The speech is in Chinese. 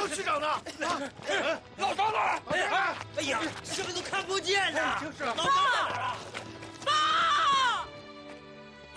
有区长呢？ 老张呢？哎呀，什么都看不见呐！ 就是老张呢？